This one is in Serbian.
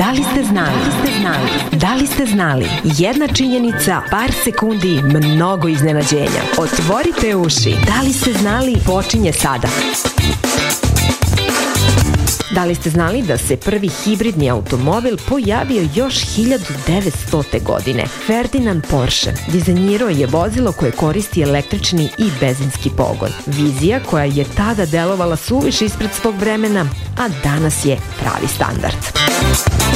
Da li ste znali? Da li ste znali? Jedna činjenica, par sekundi, mnogo iznenađenja. Otvorite uši. Da li ste znali? Počinje sada. Da li ste znali da se prvi hibridni automobil pojavio još 1900. godine? Ferdinand Porsche dizajnirao je vozilo koje koristi električni i benzinski pogon. Vizija koja je tada delovala suviše ispred svog vremena, a danas je pravi standard.